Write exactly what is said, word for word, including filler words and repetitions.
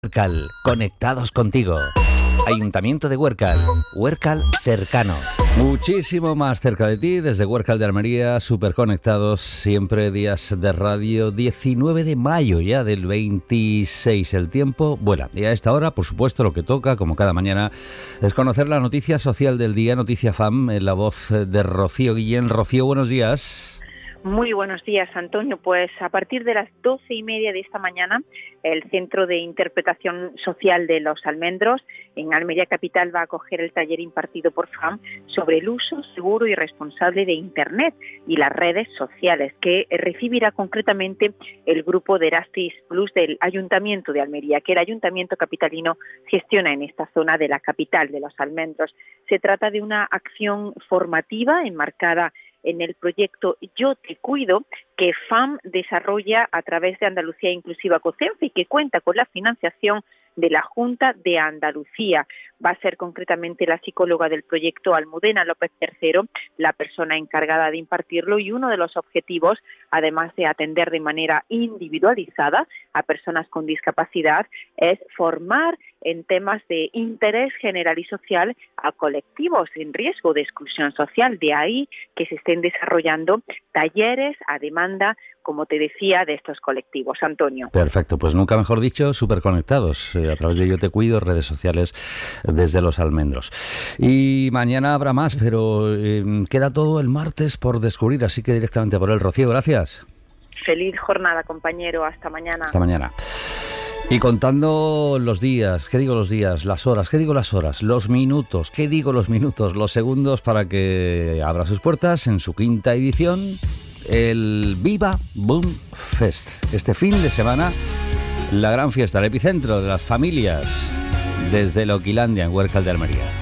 Huércal, conectados contigo. Ayuntamiento de Huércal, Huércal cercano. Muchísimo más cerca de ti, desde Huércal de Almería, súper conectados, siempre días de radio, diecinueve de mayo ya del veintiséis. El tiempo vuela. Y a esta hora, por supuesto, lo que toca, como cada mañana, es conocer la noticia social del día, Noticia F A M, en la voz de Rocío Guillén. Rocío, buenos días. Muy buenos días, Antonio. Pues a partir de las doce y media de esta mañana, el Centro de Interpretación Social de Los Almendros en Almería Capital va a acoger el taller impartido por F A M sobre el uso seguro y responsable de Internet y las redes sociales, que recibirá concretamente el grupo de Erastis Plus del Ayuntamiento de Almería, que el Ayuntamiento capitalino gestiona en esta zona de la capital de Los Almendros. Se trata de una acción formativa enmarcada en el proyecto Yo Te Cuido, que F A M desarrolla a través de Andalucía Inclusiva COCENFE y que cuenta con la financiación de la Junta de Andalucía. Va a ser concretamente la psicóloga del proyecto, Almudena López Tercero, la persona encargada de impartirlo, y uno de los objetivos, además de atender de manera individualizada a personas con discapacidad, es formar en temas de interés general y social a colectivos en riesgo de exclusión social. De ahí que se estén desarrollando talleres a demanda, como te decía, de estos colectivos. Antonio. Perfecto, pues nunca mejor dicho, súper conectados eh, a través de Yo Te Cuido, redes sociales desde Los Almendros. Y mañana habrá más, pero eh, queda todo el martes por descubrir, así que directamente por el Rocío, gracias. Feliz jornada, compañero, hasta mañana. Hasta mañana. Y contando los días, ¿qué digo los días? Las horas, ¿qué digo las horas? Los minutos, ¿qué digo los minutos? Los segundos para que abra sus puertas en su quinta edición, el Viva Boom Fest. Este fin de semana, la gran fiesta, el epicentro de las familias desde Loquilandia, en Huércal de Almería.